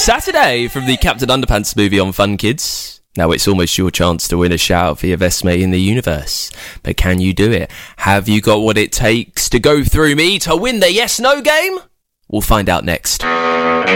Saturday from the Captain Underpants movie on Fun Kids. Now it's almost your chance to win a shout for your best mate in the universe. But can you do it? Have you got what it takes to go through me to win the yes-no game? We'll find out next.